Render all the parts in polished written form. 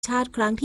ชาติครั้งที่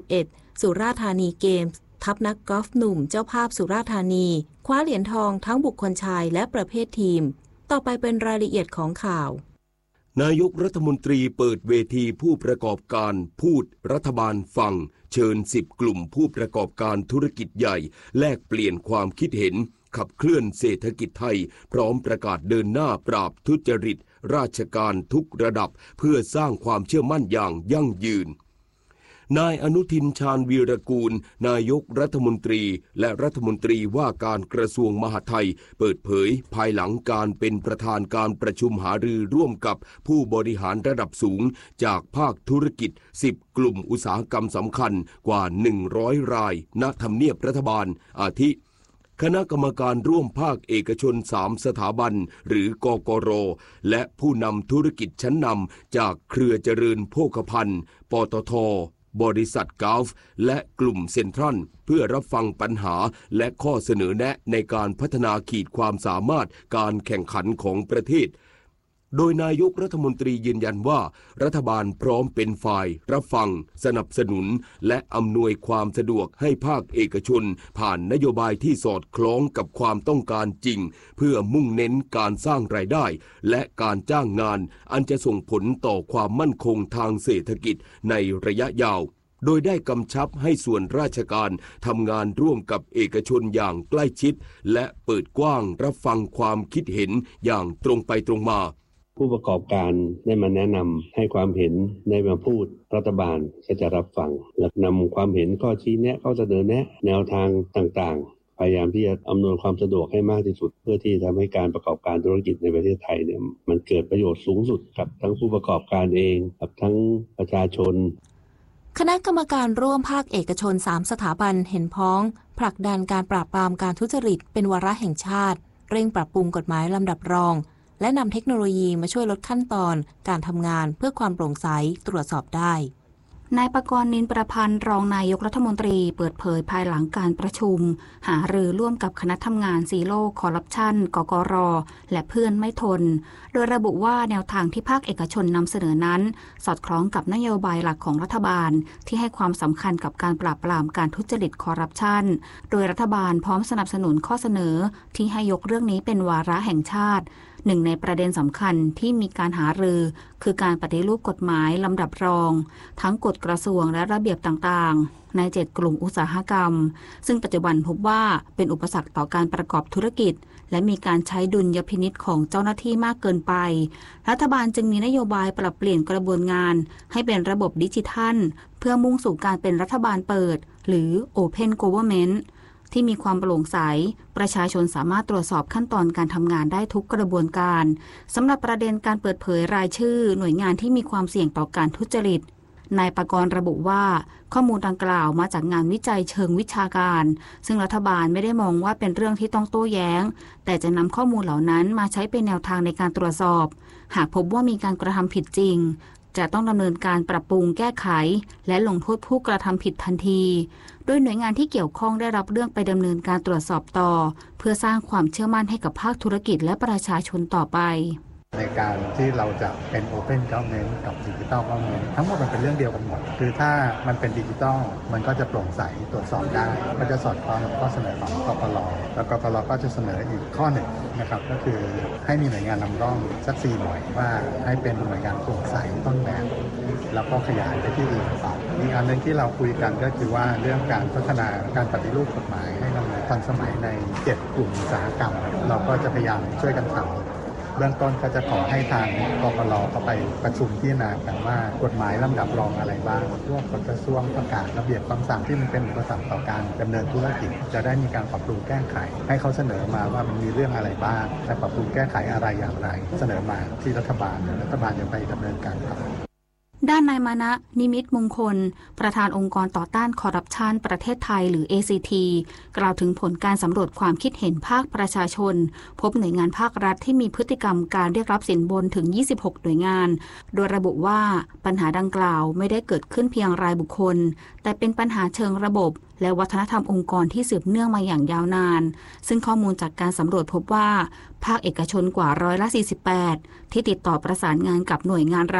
41 สุราษฎร์ธานีเกมส์ทัพนักกอล์ฟหนุ่มเจ้าภาพสุราษฎร์ธานีคว้าเหรียญทองทั้งบุคคลชายและประเภททีมต่อไปเป็นรายละเอียดของข่าวนายกรัฐมนตรีเปิดเวทีผู้ประกอบการพูดรัฐบาลฟังเชิญ10 กลุ่มผู้ประกอบการธุรกิจใหญ่แลกเปลี่ยนความคิดเห็นขับเคลื่อนเศรษฐกิจไทยพร้อมประกาศเดินหน้าปราบทุจริตราชการทุกระดับเพื่อสร้างความเชื่อมั่นอย่างยั่งยืนนายอนุทินชาญวีรกูลนายกรัฐมนตรีและรัฐมนตรีว่าการกระทรวงมหาดไทยเปิดเผยภายหลังการเป็นประธานการประชุมหารือร่วมกับผู้บริหารระดับสูงจากภาคธุรกิจ10 กลุ่มอุตสาหกรรมสำคัญกว่า100 รายณทำเนียบรัฐบาลอาทิคณะกรรมการร่วมภาคเอกชน3 สถาบันหรือกกร.และผู้นำธุรกิจชั้นนำจากเครือเจริญโภคภัณฑ์ปตท.บริษัทกอล์ฟและกลุ่มเซ็นทรัลเพื่อรับฟังปัญหาและข้อเสนอแนะในการพัฒนาขีดความสามารถการแข่งขันของประเทศโดยนายกรัฐมนตรียืนยันว่ารัฐบาลพร้อมเป็นฝ่ายรับฟังสนับสนุนและอำนวยความสะดวกให้ภาคเอกชนผ่านนโยบายที่สอดคล้องกับความต้องการจริงเพื่อมุ่งเน้นการสร้างรายได้และการจ้างงานอันจะส่งผลต่อความมั่นคงทางเศรษฐกิจในระยะยาวโดยได้กำชับให้ส่วนราชการทำงานร่วมกับเอกชนอย่างใกล้ชิดและเปิดกว้างรับฟังความคิดเห็นอย่างตรงไปตรงมาผู้ประกอบการได้มาแนะนำให้ความเห็นได้มาพูดรัฐบาลก็จะรับฟังและนำความเห็นข้อชี้แนะข้อเสนอแนะแนวทางต่างๆพยายามที่จะอำนวยความสะดวกให้มากที่สุดเพื่อที่ทำให้การประกอบการธุรกิจในประเทศไทยเนี่ยมันเกิดประโยชน์สูงสุดกับทั้งผู้ประกอบการเองกับทั้งประชาชนคณะกรรมการร่วมภาคเอกชน3 สถาบันเห็นพ้องผลักดันการปราบปรามการทุจริตเป็นวาระแห่งชาติเร่งปรับปรุงกฎหมายลำดับรองและนำเทคโนโลยีมาช่วยลดขั้นตอนการทำงานเพื่อความโปร่งใสตรวจสอบได้นายปกรณ์ นินประพันธ์รองนายกรัฐมนตรีเปิดเผยภายหลังการประชุมหารือร่วมกับคณะทำงานซีโร่คอร์รัปชันกกร.และเพื่อนไม่ทนโดยระบุว่าแนวทางที่ภาคเอกชนนำเสนอนั้นสอดคล้องกับนโยบายหลักของรัฐบาลที่ให้ความสำคัญกับการปราบปรามการทุจริตคอร์รัปชันโดยรัฐบาลพร้อมสนับสนุนข้อเสนอที่ให้ยกเรื่องนี้เป็นวาระแห่งชาติหนึ่งในประเด็นสำคัญที่มีการหารือคือการปฏิรูปกฎหมายลำดับรองทั้งกฎกระทรวงและระเบียบต่างๆใน7 กลุ่มอุตสาหกรรมซึ่งปัจจุบันพบว่าเป็นอุปสรรคต่อการประกอบธุรกิจและมีการใช้ดุลยพินิจของเจ้าหน้าที่มากเกินไปรัฐบาลจึงมีนโยบายปรับเปลี่ยนกระบวนงานให้เป็นระบบดิจิทัลเพื่อมุ่งสู่การเป็นรัฐบาลเปิดหรือ Open Governmentที่มีความโปร่งใสประชาชนสามารถตรวจสอบขั้นตอนการทำงานได้ทุกกระบวนการสำหรับประเด็นการเปิดเผยรายชื่อหน่วยงานที่มีความเสี่ยงต่อการทุจริตนายปกรณ์ระบุว่าข้อมูลดังกล่าวมาจากงานวิจัยเชิงวิชาการซึ่งรัฐบาลไม่ได้มองว่าเป็นเรื่องที่ต้องโต้แย้งแต่จะนำข้อมูลเหล่านั้นมาใช้เป็นแนวทางในการตรวจสอบหากพบว่ามีการกระทำผิดจริงจะต้องดำเนินการปรับปรุงแก้ไขและลงโทษผู้กระทำผิดทันทีโดยหน่วยงานที่เกี่ยวข้องได้รับเรื่องไปดำเนินการตรวจสอบต่อเพื่อสร้างความเชื่อมั่นให้กับภาคธุรกิจและประชาชนต่อไปในการที่เราจะเป็น Open Government กับ Digital Government ทั้งหมดมันเป็นเรื่องเดียวกันหมดคือถ้ามันเป็นดิจิทัลมันก็จะโปร่งใสตรวจสอบได้มันจะสอดคล้องกับข้อเสนอของกปร.แล้วกปร.ก็จะเสนออีกข้อหนึ่งนะครับก็คือให้มีหน่วยงานนำร่องสัก4 หน่วยว่าให้เป็นหน่วยงานโปร่งใสต้นแบบแล้วก็ขยายไปที่อื่นต่ออีกอันหนึ่งที่เราคุยกันก็คือว่าเรื่องการพัฒนาการปฏิรูปกฎหมายให้มันทันสมัยใน7 กลุ่มอุตสาหกรรมเราก็จะพยายามช่วยกันทำเบื้องต้นก็จะขอให้ทางกปร.เข้าไปประชุมพิจารณากันว่ากฎหมายลำดับรองอะไรบ้างพวกกระทรวงประกาศระเบียบคำสั่งที่มันเป็นอุปสรรคต่อการดำเนินธุรกิจจะได้มีการปรับปรุงแก้ไขให้เขาเสนอมาว่ามันมีเรื่องอะไรบ้างและปรับปรุงแก้ไขอะไรอย่างไรเสนอมาที่รัฐบาลจะไปดำเนินการครับด้านนายมานะนิมิตมงคลประธานองค์กรต่อต้านคอร์รัปชันประเทศไทยหรือ ACT กล่าวถึงผลการสำรวจความคิดเห็นภาคประชาชนพบหน่วยงานภาครัฐที่มีพฤติกรรมการเรียกรับสินบนถึง26หน่วยงานโดยระบุว่าปัญหาดังกล่าวไม่ได้เกิดขึ้นเพียงรายบุคคลแต่เป็นปัญหาเชิงระบบและวัฒนธรรมองค์กรที่สืบเนื่องมาอย่างยาวนานซึ่งข้อมูลจากการสำรวจพบว่าภาคเอกชนกว่า48%ที่ติดต่อประสานงานกับหน่วยงานรัฐ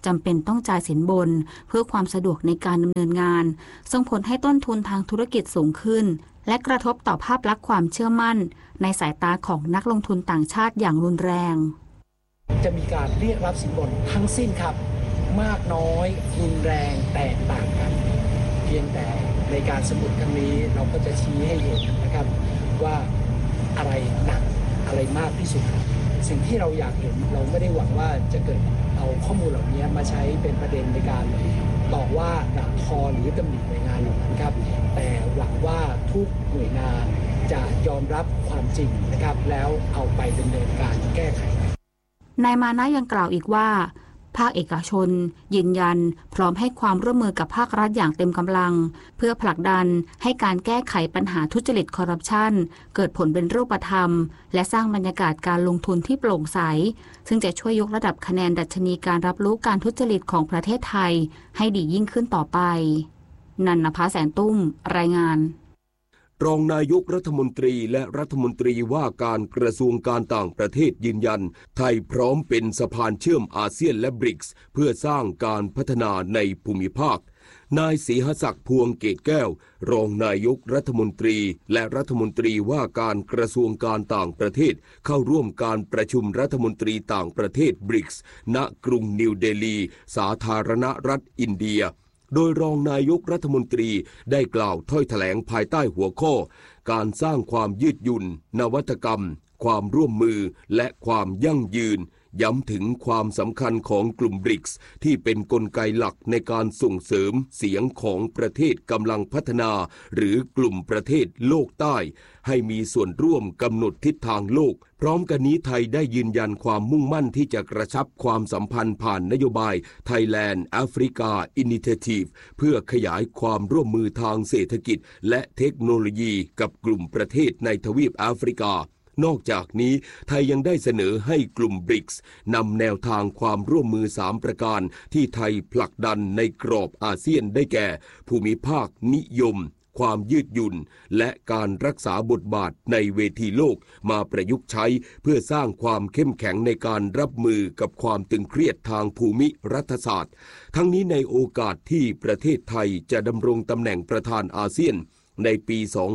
จำเป็นต้องจ่ายสินบนเพื่อความสะดวกในการดำเนินงานส่งผลให้ต้นทุนทางธุรกิจสูงขึ้นและกระทบต่อภาพลักษณ์ความเชื่อมั่นในสายตาของนักลงทุนต่างชาติอย่างรุนแรงจะมีการเรียกรับสินบนทั้งสิ้นครับมากน้อยรุนแรงแตกต่างกันเพียงแต่ในการสมุดครั้งนี้เราก็จะชี้ให้เห็นนะครับว่าอะไรหนักอะไรมากที่สุดสิ่งที่เราอยากเห็นเราไม่ได้หวังว่าจะเกิดเอาข้อมูลเหล่านี้มาใช้เป็นประเด็นในการต่อว่าด่าทอหรือตำหนิหน่วยงานเหล่านั้นครับแต่หวังว่าทุกหน่วยงานจะยอมรับความจริงนะครับแล้วเอาไปดำเนินการแก้ไขนายมานะยังกล่าวอีกว่าภาคเอกชนยืนยันพร้อมให้ความร่วมมือกับภาครัฐอย่างเต็มกำลังเพื่อผลักดันให้การแก้ไขปัญหาทุจริตคอร์รัปชันเกิดผลเป็นรูปธรรมและสร้างบรรยากาศการลงทุนที่โปร่งใสซึ่งจะช่วยยกระดับคะแนนดัชนีการรับรู้การทุจริตของประเทศไทยให้ดียิ่งขึ้นต่อไปนันนภาแสนตุ้มรายงานรองนายกรัฐมนตรีและรัฐมนตรีว่าการกระทรวงการต่างประเทศยืนยันไทยพร้อมเป็นสะพานเชื่อมอาเซียนและบริกส์เพื่อสร้างการพัฒนาในภูมิภาคนายศรีหศักดิ์พวงเกตแก้วรองนายกรัฐมนตรีและรัฐมนตรีว่าการกระทรวงการต่างประเทศเข้าร่วมการประชุมรัฐมนตรีต่างประเทศบริกส์ณกรุงนิวเดลีสาธารณรัฐอินเดียโดยรองนายกรัฐมนตรีได้กล่าวถ้อยแถลงภายใต้หัวข้อการสร้างความยืดหยุ่นนวัตกรรมความร่วมมือและความยั่งยืนย้ำถึงความสำคัญของกลุ่มบริกส์ที่เป็นกลไกหลักในการส่งเสริมเสียงของประเทศกำลังพัฒนาหรือกลุ่มประเทศโลกใต้ให้มีส่วนร่วมกำหนดทิศทางโลกพร้อมกันนี้ไทยได้ยืนยันความมุ่งมั่นที่จะกระชับความสัมพันธ์ผ่านนโยบาย Thailand Africa Initiative เพื่อขยายความร่วมมือทางเศรษฐกิจและเทคโนโลยีกับกลุ่มประเทศในทวีปแอฟริกานอกจากนี้ไทยยังได้เสนอให้กลุ่มบริกส์นำแนวทางความร่วมมือ3ประการที่ไทยผลักดันในกรอบอาเซียนได้แก่ภูมิภาคนิยมความยืดหยุ่นและการรักษาบทบาทในเวทีโลกมาประยุกต์ใช้เพื่อสร้างความเข้มแข็งในการรับมือกับความตึงเครียดทางภูมิรัฐศาสตร์ทั้งนี้ในโอกาสที่ประเทศไทยจะดำรงตำแหน่งประธานอาเซียนในปี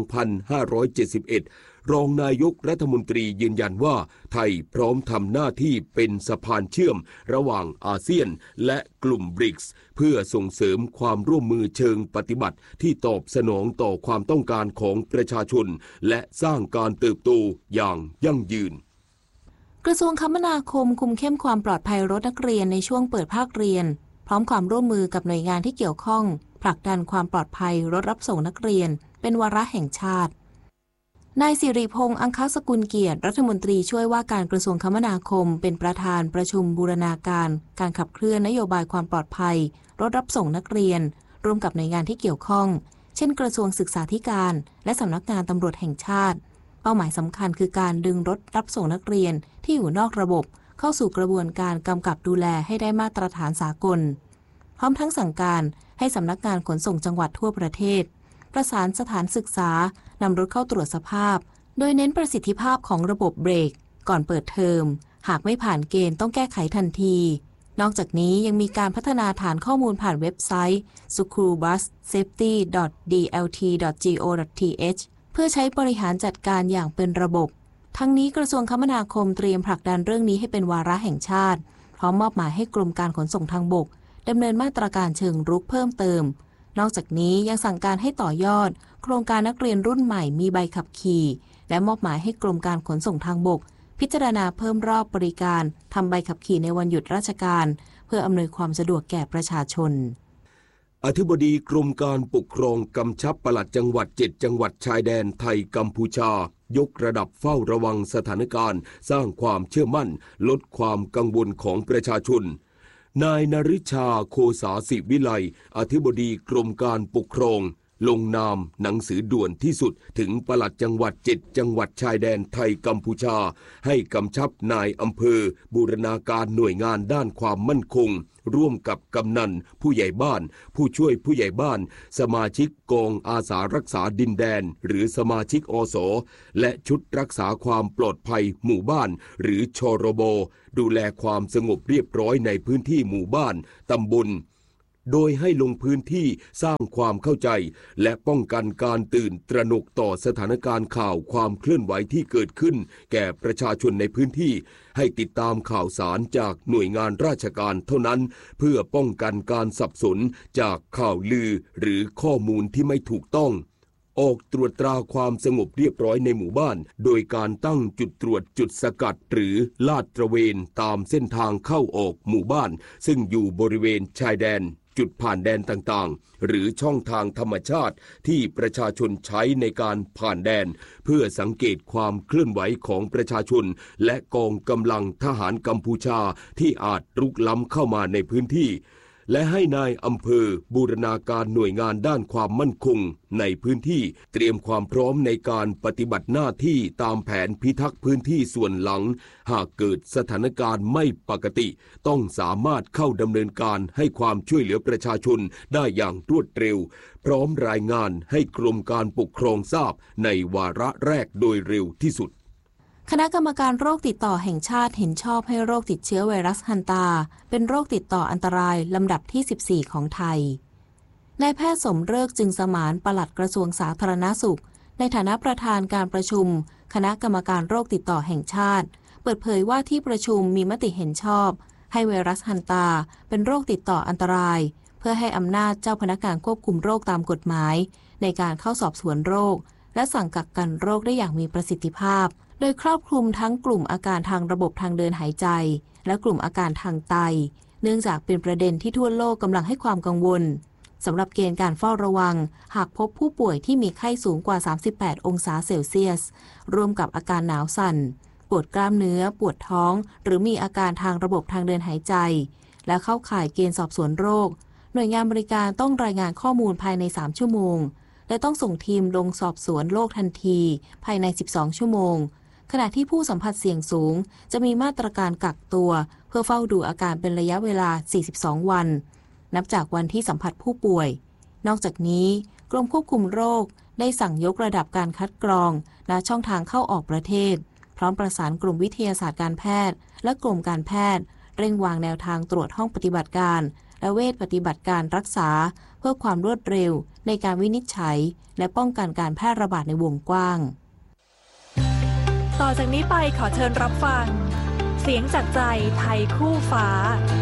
2571 รองนายกรัฐมนตรียืนยันว่าไทยพร้อมทำหน้าที่เป็นสะพานเชื่อมระหว่างอาเซียนและกลุ่มบริกส์เพื่อส่งเสริมความร่วมมือเชิงปฏิบัติที่ตอบสนองต่อความต้องการของประชาชนและสร้างการเติบโตอย่างยั่งยืนกระทรวงคมนาคมคุมเข้มความปลอดภัยรถนักเรียนในช่วงเปิดภาคเรียนพร้อมความร่วมมือกับหน่วยงานที่เกี่ยวข้องผลักดันความปลอดภัยรถรับส่งนักเรียนเป็นวาระแห่งชาตินายสิริพงษ์อังคสกุลเกียรติรัฐมนตรีช่วยว่าการกระทรวงคมนาคมเป็นประธานประชุมบูรณาการการขับเคลื่อนนโยบายความปลอดภัยรถรับส่งนักเรียนร่วมกับหน่วยงานที่เกี่ยวข้องเช่นกระทรวงศึกษาธิการและสำนักงานตำรวจแห่งชาติเป้าหมายสำคัญคือการดึงรถรับส่งนักเรียนที่อยู่นอกระบบเข้าสู่กระบวนการกำกับดูแลให้ได้มาตรฐานสากลพร้อมทั้งสั่งการให้สำนักงานขนส่งจังหวัดทั่วประเทศประสานสถานศึกษานำรถเข้าตรวจสภาพโดยเน้นประสิทธิภาพของระบบเบรกก่อนเปิดเทอมหากไม่ผ่านเกณฑ์ต้องแก้ไขทันทีนอกจากนี้ยังมีการพัฒนาฐานข้อมูลผ่านเว็บไซต์ schoolbussafety.dlt.go.th เพื่อใช้บริหารจัดการอย่างเป็นระบบทั้งนี้กระทรวงคมนาคมเตรียมผลักดันเรื่องนี้ให้เป็นวาระแห่งชาติพร้อมมอบหมายให้กรมการขนส่งทางบกดำเนินมาตรการเชิงรุกเพิ่มเติมนอกจากนี้ยังสั่งการให้ต่อยอดโครงการนักเรียนรุ่นใหม่มีใบขับขี่และมอบหมายให้กรมการขนส่งทางบกพิจารณาเพิ่มรอบบริการทำใบขับขี่ในวันหยุดราชการเพื่ออำนวยความสะดวกแก่ประชาชนอธิบดีกรมการปกครองกำชับปลัดจังหวัด7จังหวัดชายแดนไทยกัมพูชายกระดับเฝ้าระวังสถานการณ์สร้างความเชื่อมั่นลดความกังวลของประชาชนนายนฤชาโคสาสิวิไลอธิบดีกรมการปกครองลงนามหนังสือด่วนที่สุดถึงปลัดจังหวัด7จังหวัดชายแดนไทยกัมพูชาให้กำชับนายอำเภอบูรณาการหน่วยงานด้านความมั่นคงร่วมกับกำนันผู้ใหญ่บ้านผู้ช่วยผู้ใหญ่บ้านสมาชิกกองอาสารักษาดินแดนหรือสมาชิกอสและชุดรักษาความปลอดภัยหมู่บ้านหรือชรบดูแลความสงบเรียบร้อยในพื้นที่หมู่บ้านตำบลโดยให้ลงพื้นที่สร้างความเข้าใจและป้องกันการตื่นตระหนกต่อสถานการณ์ข่าวความเคลื่อนไหวที่เกิดขึ้นแก่ประชาชนในพื้นที่ให้ติดตามข่าวสารจากหน่วยงานราชการเท่านั้นเพื่อป้องกันการสับสนจากข่าวลือหรือข้อมูลที่ไม่ถูกต้องออกตรวจตราความสงบเรียบร้อยในหมู่บ้านโดยการตั้งจุดตรวจจุดสกัดหรือลาดตระเวนตามเส้นทางเข้าออกหมู่บ้านซึ่งอยู่บริเวณชายแดนจุดผ่านแดนต่างๆหรือช่องทางธรรมชาติที่ประชาชนใช้ในการผ่านแดนเพื่อสังเกตความเคลื่อนไหวของประชาชนและกองกำลังทหารกัมพูชาที่อาจรุกล้ำเข้ามาในพื้นที่และให้นายอำเภอบูรณาการหน่วยงานด้านความมั่นคงในพื้นที่เตรียมความพร้อมในการปฏิบัติหน้าที่ตามแผนพิทักษ์พื้นที่ส่วนหลังหากเกิดสถานการณ์ไม่ปกติต้องสามารถเข้าดำเนินการให้ความช่วยเหลือประชาชนได้อย่างรวดเร็วพร้อมรายงานให้กรมการปกครองทราบในวาระแรกโดยเร็วที่สุดคณะกรรมการโรคติดต่อแห่งชาติเห็นชอบให้โรคติดเชื้อไวรัสฮันตาเป็นโรคติดต่ออันตรายลำดับที่14ของไทยนายแพทย์สมฤกษ์จึงสมานปลัดกระทรวงสาธารณสุขในฐานะประธานการประชุมคณะกรรมการโรคติดต่อแห่งชาติเปิดเผยว่าที่ประชุมมีมติเห็นชอบให้ไวรัสฮันตาเป็นโรคติดต่ออันตรายเพื่อให้อำนาจเจ้าพนักงานควบคุมโรคตามกฎหมายในการเข้าสอบสวนโรคและสั่งกักกันโรคได้อย่างมีประสิทธิภาพโดยครอบคลุมทั้งกลุ่มอาการทางระบบทางเดินหายใจและกลุ่มอาการทางไตเนื่องจากเป็นประเด็นที่ทั่วโลกกำลังให้ความกังวลสำหรับเกณฑ์การเฝ้าระวังหากพบผู้ป่วยที่มีไข้สูงกว่า38องศาเซลเซียสร่วมกับอาการหนาวสั่นปวดกล้ามเนื้อปวดท้องหรือมีอาการทางระบบทางเดินหายใจและเข้าข่ายเกณฑ์สอบสวนโรคหน่วยงานบริการต้องรายงานข้อมูลภายใน3ชั่วโมงและต้องส่งทีมลงสอบสวนโรคทันทีภายใน12ชั่วโมงขณะที่ผู้สัมผัสเสี่ยงสูงจะมีมาตรการกักตัวเพื่อเฝ้าดูอาการเป็นระยะเวลา42วันนับจากวันที่สัมผัสผู้ป่วยนอกจากนี้กรมควบคุมโรคได้สั่งยกระดับการคัดกรองณช่องทางเข้าออกประเทศพร้อมประสานกลุ่มวิทยาศาสตร์การแพทย์และกรมการแพทย์เร่งวางแนวทางตรวจห้องปฏิบัติการและเวชปฏิบัติการรักษาเพื่อความรวดเร็วในการวินิจฉัยและป้องกันการแพร่ระบาดในวงกว้างต่อจากนี้ไปขอเชิญรับฟังเสียงจากใจไทยคู่ฟ้า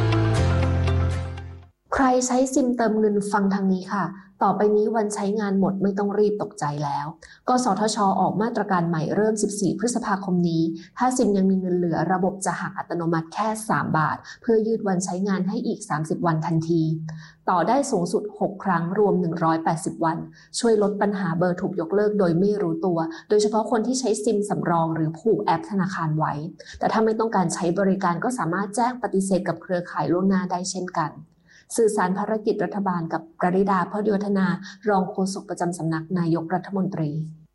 ใครใช้ซิมเติมเงินฟังทางนี้ค่ะต่อไปนี้วันใช้งานหมดไม่ต้องรีบตกใจแล้วกสทช.ออกมาตรการใหม่เริ่ม14พฤษภาคมนี้ถ้าซิมยังมีเงินเหลือระบบจะหักอัตโนมัติแค่3 บาทเพื่อยืดวันใช้งานให้อีก30วันทันทีต่อได้สูงสุด6ครั้งรวม180วันช่วยลดปัญหาเบอร์ถูกยกเลิกโดยไม่รู้ตัวโดยเฉพาะคนที่ใช้ซิมสำรองหรือผูกแอปธนาคารไว้แต่ถ้าไม่ต้องการใช้บริการก็สามารถแจ้งปฏิเสธกับเครือข่ายล่วงหน้าได้เช่นกันสื่อสารภารกิจรัฐบาลกับกฤษดา พฤวัฒนารองโฆษกประจำสำนักนายกรัฐมนตรี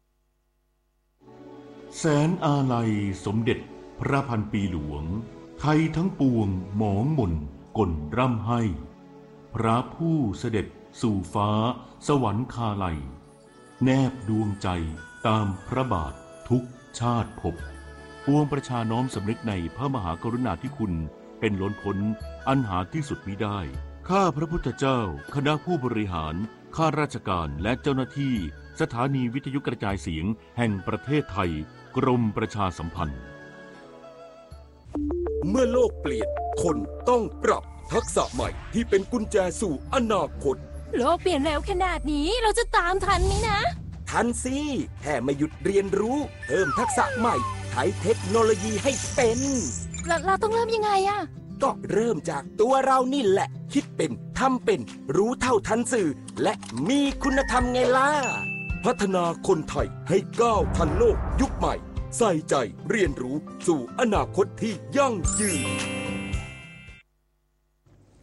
แสนอาลัยสมเด็จพระพันปีหลวงไทยทั้งปวงหมองหม่นก่นร่ำให้พระผู้เสด็จสู่ฟ้าสวรรคาลัยแนบดวงใจตามพระบาททุกชาติภพปวงประชาน้อมสำนึกในพระมหากรุณาธิคุณเป็นล้นพ้นอันหาที่สุดมิได้ข้าพระพุทธเจ้าคณะผู้บริหารข้าราชการและเจ้าหน้าที่สถานีวิทยุกระจายเสียงแห่งประเทศไทยกรมประชาสัมพันธ์เมื่อโลกเปลี่ยนคนต้องปรับทักษะใหม่ที่เป็นกุญแจสู่อนาคตโลกเปลี่ยนเร็วขนาดนี้เราจะตามทันไหมนะทันสิแค่ไม่หยุดเรียนรู้เพิ่มทักษะใหม่ใช้เทคโนโลยีให้เป็นเราต้องเริ่มยังไงอะก็เริ่มจากตัวเรานี่แหละคิดเป็นทำเป็นรู้เท่าทันสื่อและมีคุณธรรมไงล่ะพัฒนาคนไทยให้ก้าวทันโลกยุคใหม่ใส่ใจเรียนรู้สู่อนาคตที่ยั่งยืน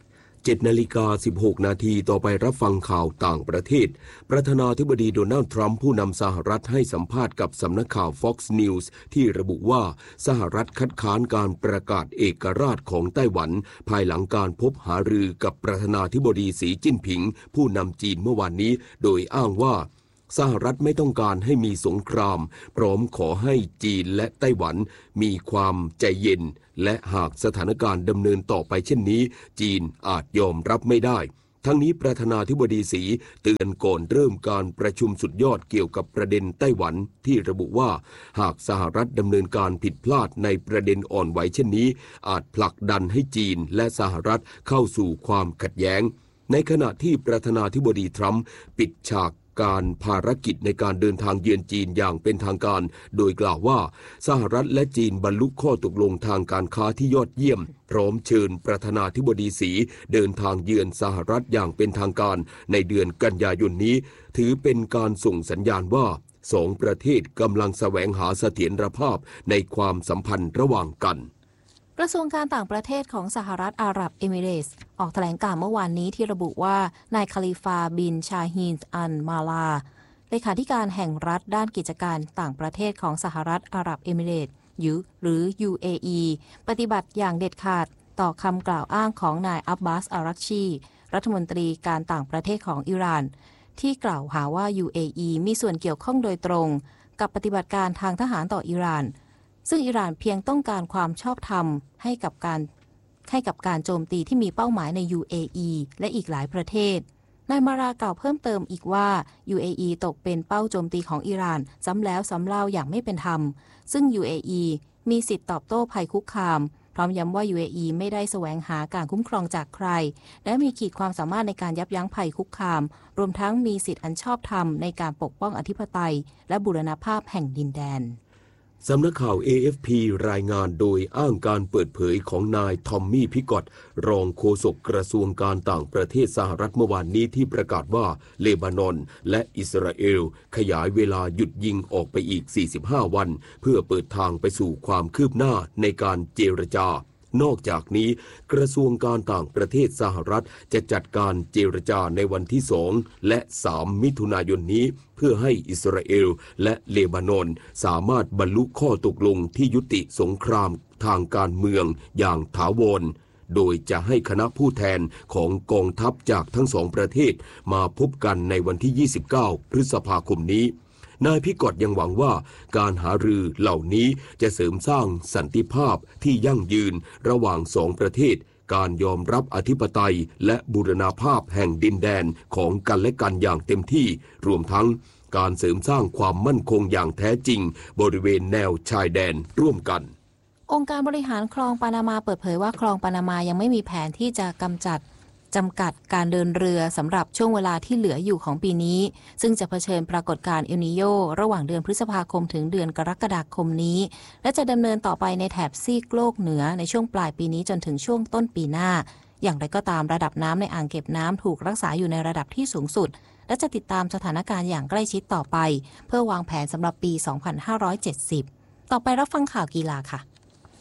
7:16 นาทีต่อไปรับฟังข่าวต่างประเทศประธานาธิบดีโดนัลด์ทรัมป์ผู้นำสหรัฐให้สัมภาษณ์กับสำนักข่าว Fox News ที่ระบุว่าสหรัฐคัดค้านการประกาศเอกราชของไต้หวันภายหลังการพบหารือกับประธานาธิบดีสีจิ้นผิงผู้นำจีนเมื่อวานนี้โดยอ้างว่าสหรัฐไม่ต้องการให้มีสงครามพร้อมขอให้จีนและไต้หวันมีความใจเย็นและหากสถานการณ์ดำเนินต่อไปเช่นนี้จีนอาจยอมรับไม่ได้ทั้งนี้ประธานาธิบดีสีเตือนก่อนเริ่มการประชุมสุดยอดเกี่ยวกับประเด็นไต้หวันที่ระบุว่าหากสหรัฐดำเนินการผิดพลาดในประเด็นอ่อนไหวเช่นนี้อาจผลักดันให้จีนและสหรัฐเข้าสู่ความขัดแย้งในขณะที่ประธานาธิบดีทรัมป์ปิดฉากการภารกิจในการเดินทางเยือนจีนอย่างเป็นทางการโดยกล่าวว่าสหรัฐและจีนบรรลุข้อตกลงทางการค้าที่ยอดเยี่ยมพร้อมเชิญประธานาธิบดีสีเดินทางเยือนสหรัฐอย่างเป็นทางการในเดือนกันยายนนี้ถือเป็นการส่งสัญญาณว่าสองประเทศกำลังแสวงหาเสถียรภาพในความสัมพันธ์ระหว่างกันกระทรวงการต่างประเทศของสหรัฐอาหรับเอมิเรตส์ออกแถลงการณ์เมื่อวานนี้ที่ระบุว่านายคาลิฟาบินชาฮีนอัลมาลาเลขาธิการแห่งรัฐด้านกิจการต่างประเทศของสหรัฐอาหรับเอมิเรตส์หรือ UAE ปฏิบัติอย่างเด็ดขาดต่อคำกล่าวอ้างของนายอับบาสอารักชีรัฐมนตรีการต่างประเทศของอิหร่านที่กล่าวหาว่า UAE มีส่วนเกี่ยวข้องโดยตรงกับปฏิบัติการทางทหารต่ออิหร่านซึ่งอิหร่านเพียงต้องการความชอบธรรมให้กับการโจมตีที่มีเป้าหมายใน UAE และอีกหลายประเทศนายมารากล่าวเพิ่มเติมอีกว่า UAE ตกเป็นเป้าโจมตีของอิหร่านซ้ำแล้วซ้ำเล่าอย่างไม่เป็นธรรมซึ่ง UAE มีสิทธิตอบโต้ภัยคุกคามพร้อมย้ำว่า UAE ไม่ได้แสวงหาการคุ้มครองจากใครและมีขีดความสามารถในการยับยั้งภัยคุกคามรวมทั้งมีสิทธิอันชอบธรรมในการปกป้องอธิปไตยและบูรณภาพแห่งดินแดนสำนักข่าว AFP รายงานโดยอ้างการเปิดเผยของนายทอมมี่พิกอตรองโฆษกกระทรวงการต่างประเทศสหรัฐเมื่อวานนี้ที่ประกาศว่าเลบานอนและอิสราเอลขยายเวลาหยุดยิงออกไปอีก45วันเพื่อเปิดทางไปสู่ความคืบหน้าในการเจรจานอกจากนี้กระทรวงการต่างประเทศสหรัฐจะจัดการเจรจาในวันที่2และ3มิถุนายนนี้เพื่อให้อิสราเอลและเลบานอนสามารถบรรลุข้อตกลงที่ยุติสงครามทางการเมืองอย่างถาวรโดยจะให้คณะผู้แทนของกองทัพจากทั้งสองประเทศมาพบกันในวันที่29พฤษภาคมนี้นายพิกอตยังหวังว่าการหารือเหล่านี้จะเสริมสร้างสันติภาพที่ยั่งยืนระหว่างสองประเทศการยอมรับอธิปไตยและบูรณาภาพแห่งดินแดนของกันและกันอย่างเต็มที่รวมทั้งการเสริมสร้างความมั่นคงอย่างแท้จริงบริเวณแนวชายแดนร่วมกันองค์การบริหารคลองปานามาเปิดเผยว่าคลองปานามายังไม่มีแผนที่จะจำกัดการเดินเรือสำหรับช่วงเวลาที่เหลืออยู่ของปีนี้ซึ่งจะเผชิญปรากฏการณ์เอลนีโญระหว่างเดือนพฤษภาคมถึงเดือนกรกฎาคมนี้และจะดำเนินต่อไปในแถบซีกโลกเหนือในช่วงปลายปีนี้จนถึงช่วงต้นปีหน้าอย่างไรก็ตามระดับน้ำในอ่างเก็บน้ำถูกรักษาอยู่ในระดับที่สูงสุดและจะติดตามสถานการณ์อย่างใกล้ชิดต่อไปเพื่อวางแผนสำหรับปี 2570 ต่อไปรับฟังข่าวกีฬาค่ะ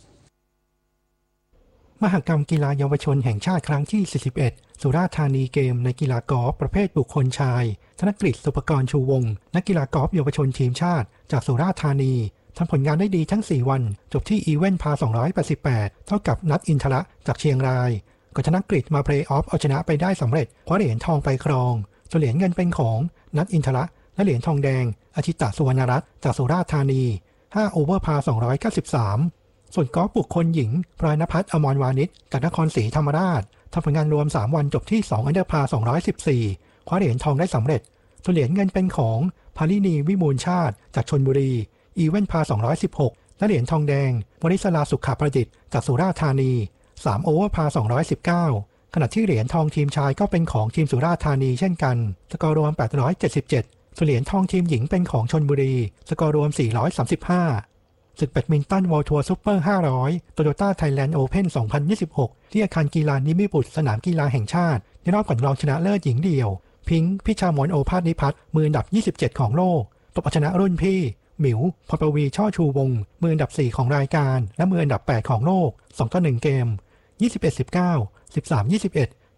มหกรรมกีฬาเยาวชนแห่งชาติครั้งที่ 41 สุราษฎร์ธานีเกมในกีฬากอล์ฟประเภทบุคคลชายธนกฤษ สุภกรชูวงศ์นักกีฬากอล์ฟเยาวชนทีมชาติจากสุราษฎร์ธานีทำผลงานได้ดีทั้ง 4 วันจบที่อีเวนต์พา288เท่ากับนัทอินทระจากเชียงรายก็ธนกฤษมาเพลย์ออฟเอาชนะไปได้สำเร็จคว้าเหรียญทองไปครองส่วนเหรียญเงินเป็นของนัทอินทระและเหรียญทองแดงอาชิตะสุวรรณรัตน์จากสุราษฎร์ธานี5โอเวอร์พา293ส่วนกอล์ฟบุคคลหญิงพรายณภัทร อมรวานิชจากนครศรีธรรมราชทำผลงานรวม3วันจบที่2อันเดอร์พา214คว้าเหรียญทองได้สำเร็จส่วนเหรียญเงินเป็นของภารินีวิมูลชาติจากชลบุรีอีเวนต์พา216และเหรียญทองแดงวริศราสุขประดิษฐ์จากสุราษฎร์ธานี3โอเวอร์พา219ขณะที่เหรียญทองทีมชายก็เป็นของทีมสุราษฎร์ธานีเช่นกันสกอร์รวม877ส่วนเหรียญทองทีมหญิงเป็นของชลบุรีสกอร์รวม435ศึกแบดมินตันวอลทัวร์ซุปเปอร์500โตโยต้าไทยแลนด์โอเพ่น2026ที่อาคารกีฬานิมิบุตรสนามกีฬาแห่งชาติในรอบก่อนรองชนะเลิศหญิงเดี่ยวพิงค์พิชามนโอภาสนิพัฒน์มืออันดับ27ของโลกตบเอาชนะรุ่นพี่หมิวพรปวีช่อชูวงศ์มืออันดับ4ของรายการและมืออันดับ8ของโลก2-1เกม21-19 13-21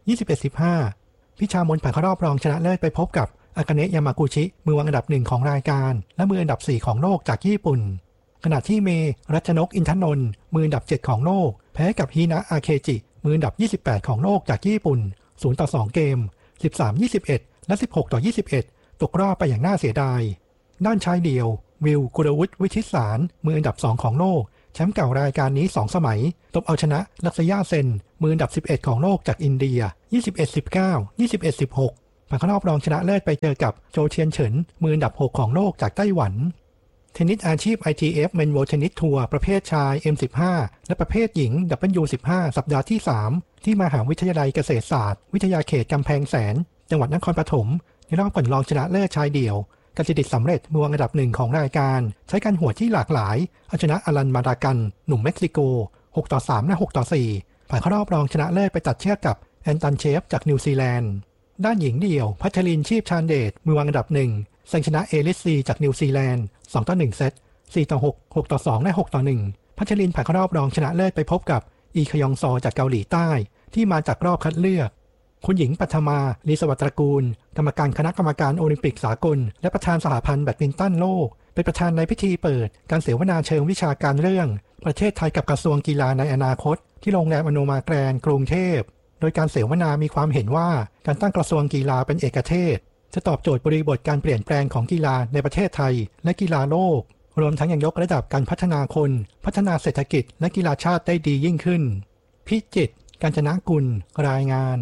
21-15 พิชามนผ่านเข้ารอบรองชนะเลิศไปพบกับอากาเนะยามากุชิมือวางอันดับ1ของรายการและมืออันดับ4ของโลกจากญี่ปุ่นขณะที่เมรัชนกอินทนนท์มืออันดับ7ของโลกแพ้กับฮินะอาเคจิมืออันดับ28ของโลกจากญี่ปุ่น0-2 เกม 13-21 และ 16-21 ตกรอบไปอย่างน่าเสียดายด้านชายเดี่ยววิลกุลวุฒิวิชิตสารมืออันดับ2ของโลกแชมป์เก่ารายการนี้2สมัยตบเอาชนะลักษยาเซนมืออันดับ11ของโลกจากอินเดีย 21-19 21-16 ผ่านเข้ารอบรองชนะเลิศไปเจอกับโจเชียนเฉินมืออันดับ6ของโลกจากไต้หวันเทนนิสอาชีพ ITF Men World Tennis Tour ประเภทชาย M15 และประเภทหญิง W15 สัปดาห์ที่3ที่มหาวิทยาลัยเกษตรศาสตร์วิทยาเขตกำแพงแสนจังหวัดนครปฐมในรอบก่อนรองชนะเลิศชายเดี่ยวกสิทธิ์สำเร็จมือวางอันดับ1ของรายการใช้การหัวที่หลากหลายเอาชนะอลันมาดากันหนุ่มเม็กซิโก 6-3 และ 6-4 ผ่านเข้ารอบรองชนะเลิศไปตัดเชือกกับแอนตันเชฟจากนิวซีแลนด์ด้านหญิงเดี่ยวพัชรินชีพชาญเดชมือวางอันดับ1แซงชนะเอลิสซีจากนิวซีแลนด์ 2-1 เซต 4-6 6-2 และ 6-1 พัชรินผ่านเข้ารอบรองชนะเลิศไปพบกับอีคยองซอจากเกาหลีใต้ที่มาจากรอบคัดเลือกคุณหญิงปัทมาลีสวัสดิ์ตระกูลกรรมการคณะกรรมการโอลิมปิกสากลและประธานสหพันธ์แบดมินตันโลกเป็นประธานในพิธีเปิดการเสวนาเชิงวิชาการเรื่องประเทศไทยกับกระทรวงกีฬาในอนาคตที่โรงแรมอโนมาแกรนด์กรุงเทพโดยการเสวนามีความเห็นว่าการตั้งกระทรวงกีฬาเป็นเอกเทศจะตอบโจทย์บริบทการเปลี่ยนแปลงของกีฬาในประเทศไทยและกีฬาโลกรวมทั้งยังยกระดับการพัฒนาคนพัฒนาเศรษฐกิจและกีฬาชาติได้ดียิ่งขึ้นพิจิตร กาญจนกุลรายงาน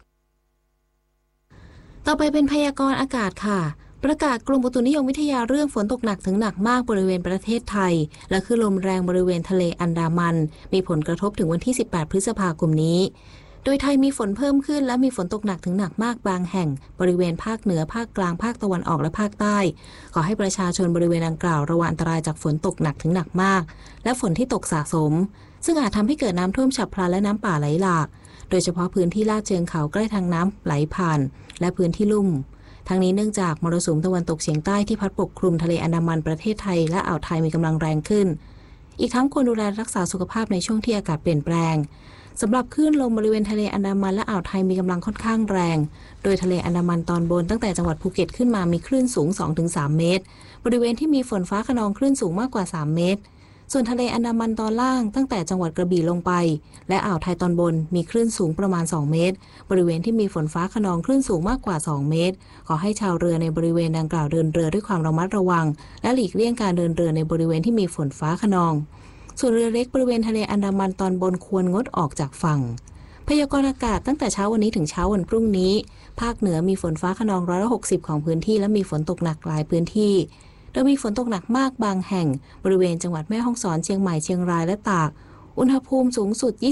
ต่อไปเป็นพยากรณ์อากาศค่ะประกาศกรมอุตุนิยมวิทยาเรื่องฝนตกหนักถึงหนักมากบริเวณประเทศไทยและคลื่นลมแรงบริเวณทะเลอันดามันมีผลกระทบถึงวันที่18พฤษภาคมนี้โดยไทยมีฝนเพิ่มขึ้นและมีฝนตกหนักถึงหนักมากบางแห่งบริเวณภาคเหนือภาคกลางภาคตะวันออกและภาคใต้ขอให้ประชาชนบริเวณดังกล่าวระวังอันตรายจากฝนตกหนักถึงหนักมากและฝนที่ตกสะสมซึ่งอาจทำให้เกิดน้ำท่วมฉับพลันและน้ำป่าไหลหลากโดยเฉพาะพื้นที่ลาดเชิงเขาใกล้ทางน้ำไหลผ่านและพื้นที่ลุ่มทั้งนี้เนื่องจากมรสุมตะวันตกเฉียงใต้ที่พัดปกคลุมทะเลอันดามันประเทศไทยและอ่าวไทยมีกำลังแรงขึ้นอีกทั้งควรดูแลรักษาสุขภาพในช่วงที่อากาศเปลี่ยนแปลงสำหรับคลื่นลมบริเวณทะเลอันดามันและอ่าวไทยมีกำลังค่อนข้างแรงโดยทะเลอันดามันตอนบนตั้งแต่จังหวัดภูเก็ตขึ้นมามีคลื่นสูง 2-3 เมตรบริเวณที่มีฝนฟ้าคะนองคลื่นสูงมากกว่า3เมตรส่วนทะเลอันดามันตอนล่างตั้งแต่จังหวัดกระบี่ลงไปและอ่าวไทยตอนบนมีคลื่นสูงประมาณ2เมตรบริเวณที่มีฝนฟ้าคะนองคลื่นสูงมากกว่า2เมตรขอให้ชาวเรือในบริเวณดังกล่าวเดินเรือด้วยความระมัดระวังและหลีกเลี่ยงการเดินเรือในบริเวณที่มีฝนฟ้าคะนองส่วนเรือเล็กบริเวณทะเลอันดามันตอนบนควรงดออกจากฝั่งพยากรณ์อากาศตั้งแต่เช้าวันนี้ถึงเช้าวันพรุ่งนี้ภาคเหนือมีฝนฟ้าคะนอง160ของพื้นที่และมีฝนตกหนักหลายพื้นที่โดยมีฝนตกหนักมากบางแห่งบริเวณจังหวัดแม่ฮ่องสอนเชียงใหม่เชียงรายและตากอุณหภูมิสูงสุด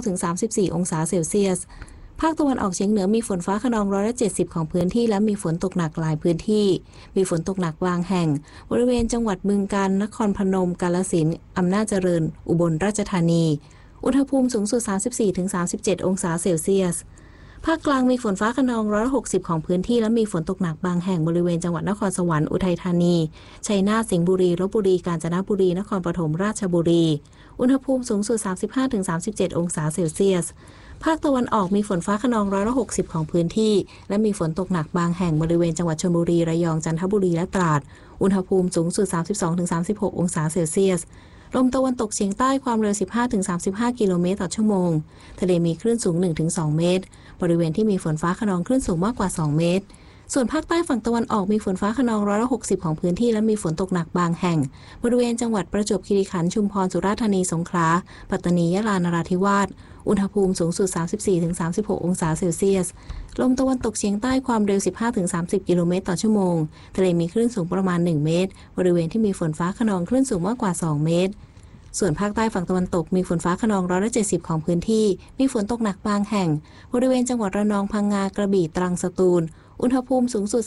29-34 องศาเซลเซียสภาคตะวันออกเฉียงเหนือมีฝนฟ้าคะนอง170ของพื้นที่และมีฝนตกหนักหลายพื้นที่มีฝนตกหนักบางแห่งบริเวณจังหวัดบึงกาฬนครพนมกาฬสินธุ์อำนาจเจริญอุบลราชธานีอุณหภูมิสูงสุด 34-37 องศาเซลเซียสภาคกลางมีฝนฟ้าคะนอง160ของพื้นที่และมีฝนตกหนักบางแห่งบริเวณจังหวัดนครสวรรค์อุทัยธานีชัยนาทสิงห์บุรีลพบุรีกาญจนบุรีนครปฐมราชบุรีอุณหภูมิสูงสุด 35-37 องศาเซลเซียสภาคตะวันออกมีฝนฟ้าคะนอง160ของพื้นที่และมีฝนตกหนักบางแห่งบริเวณจังหวัดชลบุรีระยองจันทบุรีและตราดอุณหภูมิสูงสุด 32-36 องศาเซลเซียสลมตะวันตกเฉียงใต้ความเร็ว 15-35 กิโลเมตรต่อชั่วโมงทะเลมีคลื่นสูง 1-2 เมตรบริเวณที่มีฝนฟ้าคะนองคลื่นสูงมากกว่า2เมตรส่วนภาคใต้ฝั่งตะวันออกมีฝนฟ้าคะนอง160ของพื้นที่และมีฝนตกหนักบางแห่งบริเวณจังหวัดประจวบคีรีขันธ์ชุมพรสุราษฎร์ธานีสงขลาปัตตานียะลานราธิวาสอุณหภูมิสูงสุด 34-36 องศาเซลเซียสลมตะวันตกเฉียงใต้ความเร็ว 15-30 กิโลเมตรต่อชั่วโมงทะเลมีคลื่นสูงประมาณ1เมตรบริเวณที่มีฝนฟ้าคะนองคลื่นสูงมากกว่า2เมตรส่วนภาคใต้ฝั่งตะวันตกมีฝนฟ้าคะนอง170ของพื้นที่มีฝนตกหนักบางแห่งบริเวณจังหวัดระนองพังงากระบี่ตรังสตูลอุณหภูมิสูงสุด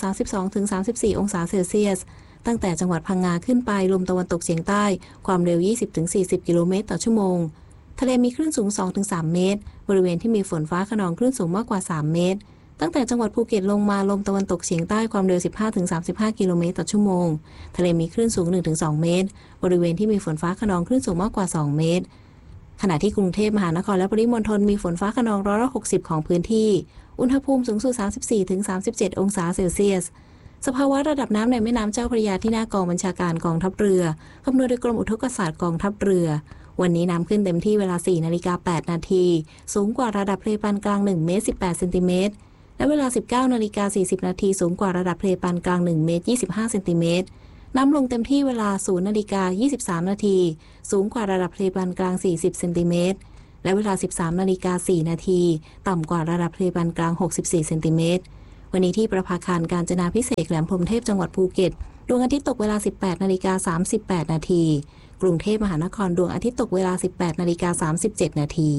32-34 องศาเซลเซียสตั้งแต่จังหวัดพังงาขึ้นไปลมตะวันตกเฉียงใต้ความเร็ว 20-40 กิโลเมตรต่อชั่วโมงทะเลมีคลื่นสูง 2-3 เมตรบริเวณที่มีฝนฟ้าคะนองคลื่นสูงมากกว่า3เมตรตั้งแต่จังหวัดภูเก็ตลงมาลมตะวันตกเฉียงใต้ความเร็ว 15-35 กิโลเมตรต่อชั่วโมงทะเลมีคลื่นสูง 1-2 เมตรบริเวณที่มีฝนฟ้าคะนองคลื่นสูงมากกว่า2เมตรขณะที่กรุงเทพมหานครและปริมณฑลมีฝนฟ้าคะนอง160ของพื้นที่อุณหภูมิสูงสุด 34-37 องศาเซลเซียสสภาวะระดับน้ำในแม่น้ำเจ้าพระยาที่หน้ากองบัญชาการกองทัพเรือคำนวณโดยกรมอุทกศาสตร์กองทัพเรือวันนี้น้ำขึ้นเต็มที่เวลา 4:08 นาทีสูงกว่าระดับทะเลปานกลาง1 เมตร 18 เซนติเมตรและเวลา 19:40 นาทีสูงกว่าระดับทะเลปานกลาง1 เมตร 25 เซนติเมตรน้ำลงเต็มที่เวลา 0:23 นาทีสูงกว่าระดับทะเลปานกลาง40 เซนติเมตรและเวลา 13:04 นาทีต่ำกว่าระดับทะเลปานกลาง64 เซนติเมตรวันนี้ที่ประภาคารกาญจนาภิเษกแหลมพรหมเทพจังหวัดภูเก็ตดวงอาทิตย์ตกเวลา 18:38 นาทีกรุงเทพมหานครดวงอาทิตย์ตกเวลา 18:37 นาที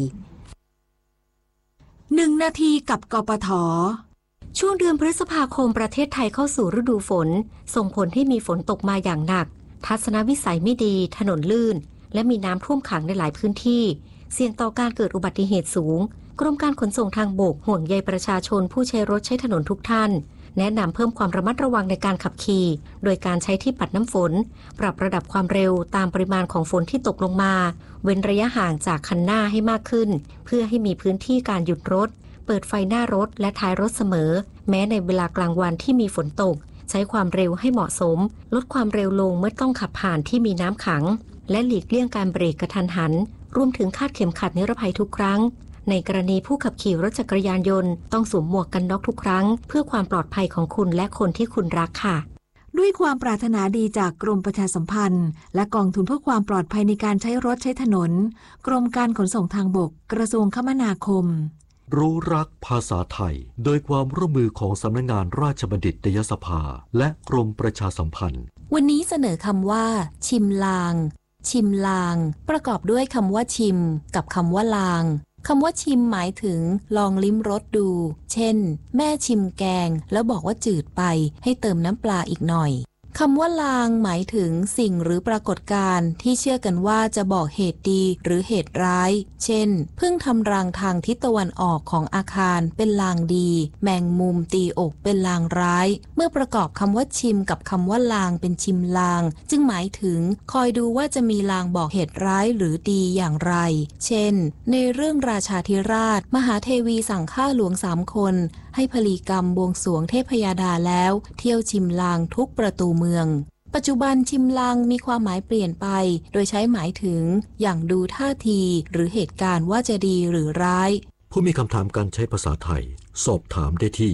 1 นาทีกับกปท.ช่วงเดือนพฤษภาคมประเทศไทยเข้าสู่ฤดูฝนส่งผลให้มีฝนตกมาอย่างหนักทัศนวิสัยไม่ดีถนนลื่นและมีน้ำท่วมขังในหลายพื้นที่เสี่ยงต่อการเกิดอุบัติเหตุสูงกรมการขนส่งทางบกห่วงใยประชาชนผู้ใช้รถใช้ถนนทุกท่านแนะนำเพิ่มความระมัดระวังในการขับขี่โดยการใช้ที่ปัดน้ำฝนปรับระดับความเร็วตามปริมาณของฝนที่ตกลงมาเว้นระยะห่างจากคันหน้าให้มากขึ้นเพื่อให้มีพื้นที่การหยุดรถเปิดไฟหน้ารถและท้ายรถเสมอแม้ในเวลากลางวันที่มีฝนตกใช้ความเร็วให้เหมาะสมลดความเร็วลงเมื่อต้องขับผ่านที่มีน้ำขังและหลีกเลี่ยงการเบรกกระทันหันรวมถึงคาดเข็มขัดนิรภัยทุกครั้งในกรณีผู้ขับขี่รถจักรยานยนต์ต้องสวมหมวกกันน็อกทุกครั้งเพื่อความปลอดภัยของคุณและคนที่คุณรักค่ะด้วยความปรารถนาดีจากกรมประชาสัมพันธ์และกองทุนเพื่อความปลอดภัยในการใช้รถใช้ถนนกรมการขนส่งทางบกกระทรวงคมนาคมรู้รักภาษาไทยโดยความร่วมมือของสำนักงานราชบัณฑิตยสภาและกรมประชาสัมพันธ์วันนี้เสนอคำว่าชิมลางชิมลางประกอบด้วยคำว่าชิมกับคำว่าลางคำว่าชิมหมายถึงลองลิ้มรสดูเช่นแม่ชิมแกงแล้วบอกว่าจืดไปให้เติมน้ำปลาอีกหน่อยคำว่าลางหมายถึงสิ่งหรือปรากฏการณ์ที่เชื่อกันว่าจะบอกเหตุดีหรือเหตุร้ายเช่นพึ่งทำรังทางทิศตะวันออกของอาคารเป็นลางดีแมงมุมตีอกเป็นลางร้ายเมื่อประกอบคำว่าชิมกับคำว่าลางเป็นชิมลางจึงหมายถึงคอยดูว่าจะมีลางบอกเหตุร้ายหรือดีอย่างไรเช่นในเรื่องราชาธิราชมหาเทวีสั่งฆ่าหลวง3 คนให้พลีกรรมบวงสรวงเทพยดาแล้วเที่ยวชิมลางทุกประตูเมืองปัจจุบันชิมลางมีความหมายเปลี่ยนไปโดยใช้หมายถึงอย่างดูท่าทีหรือเหตุการณ์ว่าจะดีหรือร้ายผู้มีคำถามการใช้ภาษาไทยสอบถามได้ที่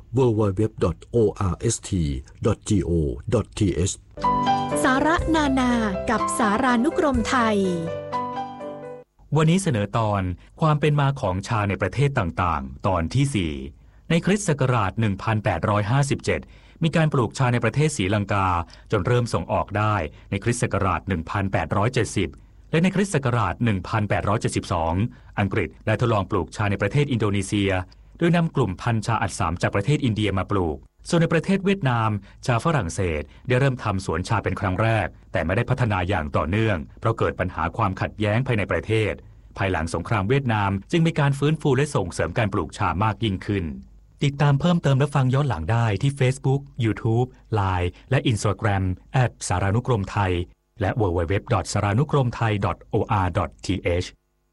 www.orst.go.th สาระนานากับสารานุกรมไทยวันนี้เสนอตอนความเป็นมาของชาในประเทศต่างๆตอนที่ 4ในคริสต์ศักราช 1857 มีการปลูกชาในประเทศศรีลังกาจนเริ่มส่งออกได้ในคริสต์ศักราช 1870 และในคริสต์ศักราช 1872 อังกฤษได้ทดลองปลูกชาในประเทศอินโดนีเซียโดยนำกลุ่มพันธุ์ชาอัดสามจากประเทศอินเดียมาปลูกส่วนในประเทศเวียดนามชาฝรั่งเศสได้เริ่มทำสวนชาเป็นครั้งแรกแต่ไม่ได้พัฒนาอย่างต่อเนื่องเพราะเกิดปัญหาความขัดแย้งภายในประเทศภายหลังสงครามเวียดนามจึงมีการฟื้นฟูและส่งเสริมการปลูกชามากยิ่งขึ้นติดตามเพิ่มเติมและฟังย้อนหลังได้ที่ Facebook, YouTube, Line และ Instagram @ สารานุกรมไทยและ www.saranukromthai.or.th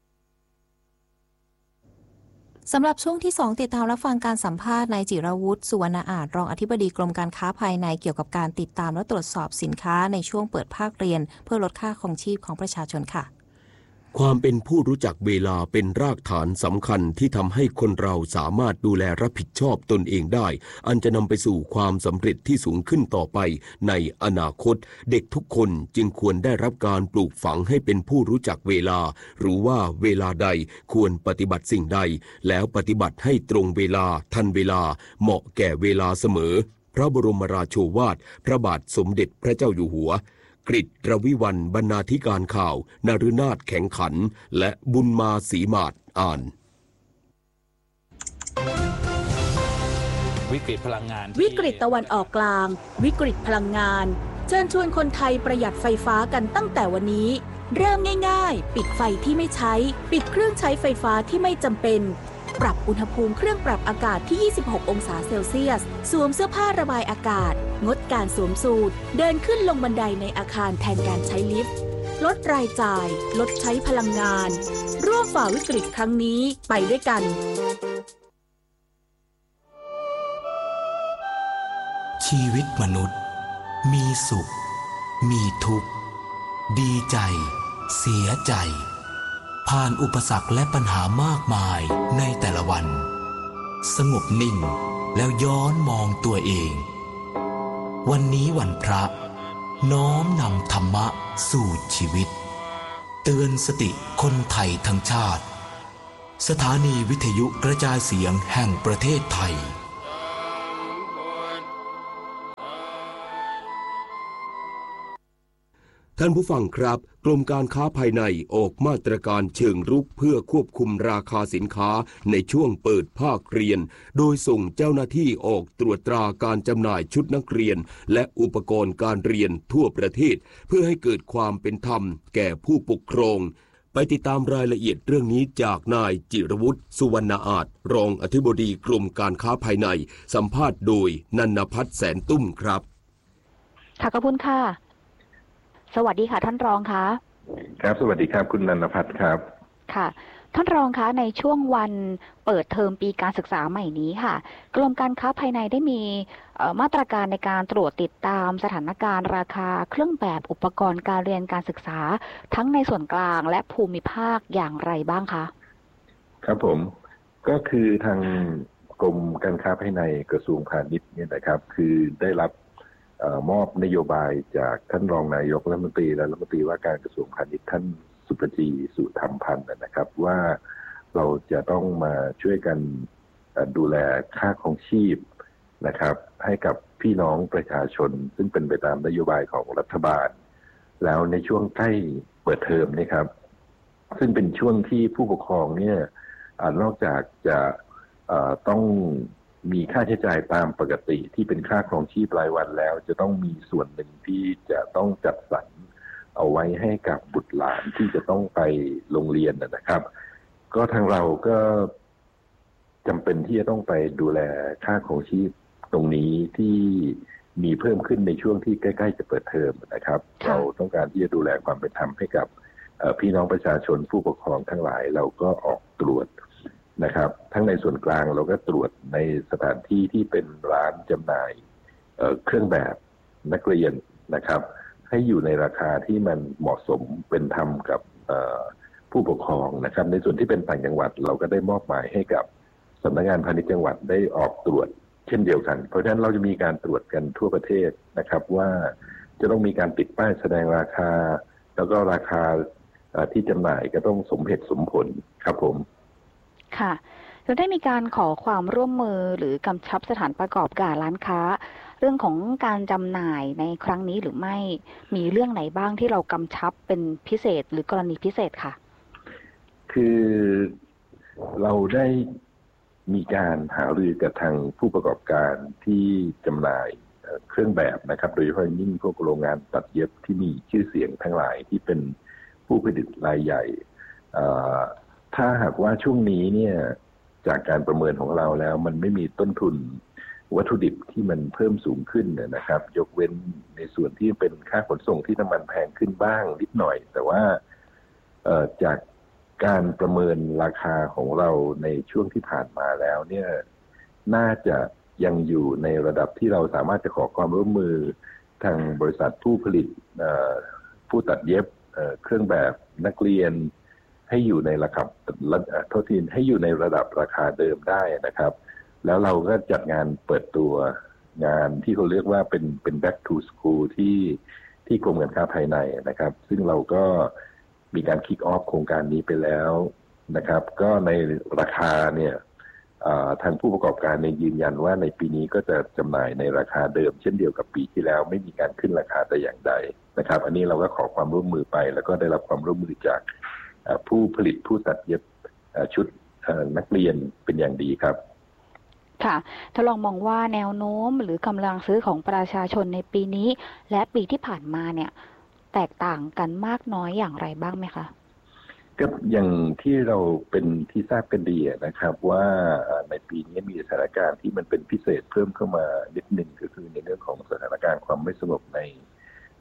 สำหรับช่วงที่ 2 ติดตามรับฟังการสัมภาษณ์นายจิรวุฒิ สุวรรณอาจรองอธิบดีกรมการค้าภายในเกี่ยวกับการติดตามและตรวจสอบสินค้าในช่วงเปิดภาคเรียนเพื่อลดค่าครองชีพของประชาชนค่ะความเป็นผู้รู้จักเวลาเป็นรากฐานสำคัญที่ทำให้คนเราสามารถดูแลรับผิดชอบตนเองได้อันจะนำไปสู่ความสำเร็จที่สูงขึ้นต่อไปในอนาคตเด็กทุกคนจึงควรได้รับการปลูกฝังให้เป็นผู้รู้จักเวลารู้ว่าเวลาใดควรปฏิบัติสิ่งใดแล้วปฏิบัติให้ตรงเวลาทันเวลาเหมาะแก่เวลาเสมอพระบรมราโชวาทพระบาทสมเด็จพระเจ้าอยู่หัวกฤษ รวิวรรณบรรณาธิการข่าวนฤนาถแข็งขันและบุญมาศรีมาศอ่านวิกฤตพลังงานวิกฤตตะวันออกกลางวิกฤตพลังงานเชิญชวนคนไทยประหยัดไฟฟ้ากันตั้งแต่วันนี้เริ่มง่ายๆปิดไฟที่ไม่ใช้ปิดเครื่องใช้ไฟฟ้าที่ไม่จำเป็นปรับอุณหภูมิเครื่องปรับอากาศที่26องศาเซลเซียสสวมเสื้อผ้าระบายอากาศงดการสวมสูทเดินขึ้นลงบันไดในอาคารแทนการใช้ลิฟต์ลดรายจ่ายลดใช้พลังงานร่วมฝ่าวิกฤตครั้งนี้ไปด้วยกันชีวิตมนุษย์มีสุขมีทุกข์ดีใจเสียใจผ่านอุปสรรคและปัญหามากมายในแต่ละวันสงบนิ่งแล้วย้อนมองตัวเองวันนี้วันพระน้อมนำธรรมะสู่ชีวิตเตือนสติคนไทยทั้งชาติสถานีวิทยุกระจายเสียงแห่งประเทศไทยท่านผู้ฟังครับกรมการค้าภายในออกมาตรการเชิงรุกเพื่อควบคุมราคาสินค้าในช่วงเปิดภาคเรียนโดยส่งเจ้าหน้าที่ออกตรวจตราการจำหน่ายชุดนักเรียนและอุปกรณ์การเรียนทั่วประเทศเพื่อให้เกิดความเป็นธรรมแก่ผู้ปกครองไปติดตามรายละเอียดเรื่องนี้จากนายจิรวุฒิสุวรรณอาจรองอธิบดีกรมการค้าภายในสัมภาษณ์โดยนันทพัฒน์แสนตุ้มครับค่ะขอบคุณค่ะสวัสดีค่ะท่านรองคะครับสวัสดีครับคุณนันทพัฒน์ครับค่ะท่านรองคะในช่วงวันเปิดเทอมปีการศึกษาใหม่นี้ค่ะกรมการค้าภายในได้มีมาตรการในการตรวจติดตามสถานการณ์ราคาเครื่องแบบอุปกรณ์การเรียนการศึกษาทั้งในส่วนกลางและภูมิภาคอย่างไรบ้างคะครับผมก็คือทางกรมการค้าภายในกระทรวงพาณิชย์เนี่ยนะครับคือได้รับมอบนโยบายจากท่านรองนายกรัฐมนตรีและรัฐมนตรีว่าการกระทรวงพาณิชย์ท่านสุปจีสุธรรมพันธ์นะครับว่าเราจะต้องมาช่วยกันดูแลค่าครองชีพนะครับให้กับพี่น้องประชาชนซึ่งเป็นไปตามนโยบายของรัฐบาลแล้วในช่วงใกล้เปิดเทอมนี่ครับซึ่งเป็นช่วงที่ผู้ปกครองเนี่ยนอกจากจะต้องมีค่าใช้จ่ายตามปกติที่เป็นค่าครองชีพรายวันแล้วจะต้องมีส่วนหนึ่งที่จะต้องจัดสรรเอาไว้ให้กับบุตรหลานที่จะต้องไปโรงเรียนนะครับก็ทางเราก็จำเป็นที่จะต้องไปดูแลค่าครองชีพตรงนี้ที่มีเพิ่มขึ้นในช่วงที่ใกล้ๆจะเปิดเทอมนะครับเราต้องการที่จะดูแลความเป็นธรรมให้กับพี่น้องประชาชนผู้ปกครองทั้งหลายเราก็ออกตรวจนะครับทั้งในส่วนกลางเราก็ตรวจในสถานที่ที่เป็นร้านจำหน่ายเครื่องแบบนักเรียนนะครับให้อยู่ในราคาที่มันเหมาะสมเป็นธรรมกับผู้ปกครองนะครับในส่วนที่เป็นต่างจังหวัดเราก็ได้มอบหมายให้กับสำนักงานพาณิชย์จังหวัดได้ออกตรวจเช่นเดียวกันเพราะฉะนั้นเราจะมีการตรวจกันทั่วประเทศนะครับว่าจะต้องมีการติดป้ายแสดงราคาแล้วก็ราคาที่จำหน่ายก็ต้องสมเหตุสมผลครับผมค่ะจะได้มีการขอความร่วมมือหรือกำชับสถานประกอบการร้านค้าเรื่องของการจำหน่ายในครั้งนี้หรือไม่มีเรื่องไหนบ้างที่เรากำชับเป็นพิเศษหรือกรณีพิเศษค่ะคือเราได้มีการหารือกับทางผู้ประกอบการที่จำหน่ายเครื่องแบบนะครับโดยเฉพาะยิ่งพวกโรงงานตัดเย็บที่มีชื่อเสียงทั้งหลายที่เป็นผู้ผลิตรายใหญ่ถ้าหากว่าช่วงนี้เนี่ยจากการประเมินของเราแล้วมันไม่มีต้นทุนวัตถุดิบที่มันเพิ่มสูงขึ้นนะครับยกเว้นในส่วนที่เป็นค่าขนส่งที่น้ำมันแพงขึ้นบ้างนิดหน่อยแต่ว่าจากการประเมินราคาของเราในช่วงที่ผ่านมาแล้วเนี่ยน่าจะยังอยู่ในระดับที่เราสามารถจะขอความร่วมมือทางบริษัทผู้ผลิตผู้ตัดเย็บเครื่องแบบนักเรียนให้อยู่ในระดับให้อยู่ในระดับราคาเดิมได้นะครับแล้วเราก็จัดงานเปิดตัวงานที่เขาเรียกว่าเป็น back to school ที่กรมการค้าภายในนะครับซึ่งเราก็มีการ kick off โครงการนี้ไปแล้วนะครับก็ในราคาเนี่ยทางผู้ประกอบการยืนยันว่าในปีนี้ก็จะจำหน่ายในราคาเดิมเช่นเดียวกับปีที่แล้วไม่มีการขึ้นราคาแต่อย่างใดนะครับอันนี้เราก็ขอความร่วมมือไปแล้วก็ได้รับความร่วมมือจากผู้ผลิตผู้ตัดเย็บชุดนักเรียนเป็นอย่างดีครับค่ะถ้าลองมองว่าแนวโน้มหรือกำลังซื้อของประชาชนในปีนี้และปีที่ผ่านมาเนี่ยแตกต่างกันมากน้อยอย่างไรบ้างไหมคะก็อย่างที่เราเป็นที่ทราบกันดีนะครับว่าในปีนี้มีสถานการณ์ที่มันเป็นพิเศษเพิ่มเข้ามานิดนึงก็คือในเรื่องของสถานการณ์ความไม่สงบใน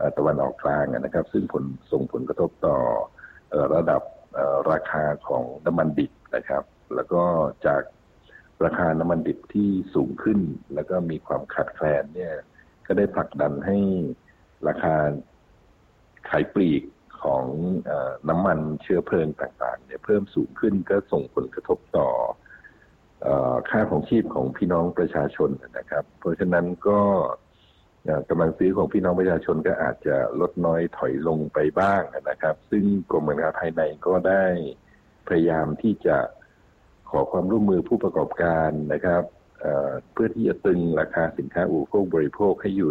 ตะวันออกกลางนะครับซึ่งส่งผลกระทบต่อระดับราคาของน้ำมันดิบนะครับแล้วก็จากราคาน้ำมันดิบที่สูงขึ้นแล้วก็มีความขาดแคลนเนี่ยก็ได้ผลักดันให้ราคาขายปลีกของน้ำมันเชื้อเพลิงต่างๆเนี่ยเพิ่มสูงขึ้นก็ส่งผลกระทบต่อค่าของชีพของพี่น้องประชาชนนะครับเพราะฉะนั้นก็กำลังซื้อของพี่น้องประชาชนก็อาจจะลดน้อยถอยลงไปบ้างนะครับซึ่งกรมการค้าภายในก็ได้พยายามที่จะขอความร่วมมือผู้ประกอบการนะครับเพื่อที่จะตึงราคาสินค้าอุปโภคบริโภคให้อยู่